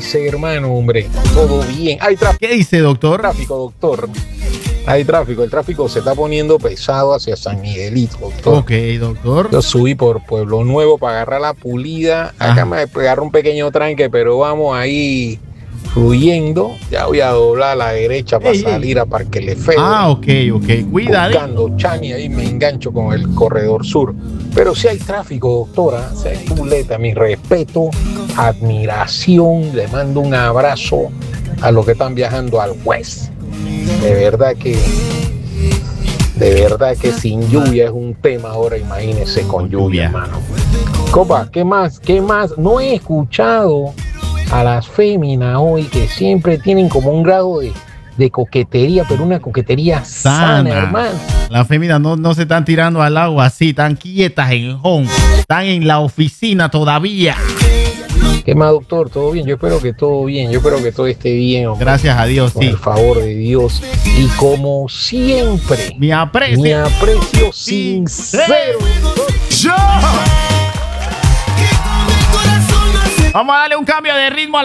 dice, hermano, hombre? Todo bien. Hay tráfico. ¿Qué dice, doctor? Tráfico, doctor. Hay tráfico. El tráfico se está poniendo pesado hacia San Miguelito, doctor. Ok, doctor. Yo subí por Pueblo Nuevo para agarrar la Pulida. Acá me agarró un pequeño tranque, pero vamos ahí fluyendo. Ya voy a doblar a la derecha para salir a Parque Lefebvre. Ok. Cuidado. Buscando Chani, ahí me engancho con el corredor sur. Pero si hay tráfico, doctora, si hay puleta, mi respeto, admiración, le mando un abrazo a los que están viajando al West. De verdad que sin lluvia es un tema ahora, imagínense con lluvia, hermano. Copa, ¿qué más? No he escuchado a las féminas hoy que siempre tienen como un grado de coquetería, pero una coquetería sana, hermano. Las féminas no se están tirando al agua así, están quietas en home, están en la oficina todavía. ¿Qué más, doctor? ¿Todo bien? Yo espero que todo bien, yo espero que todo esté bien, hombre. Gracias a Dios, Con el favor de Dios. Y como siempre, mi aprecio sincero. Vamos a darle un cambio de ritmo a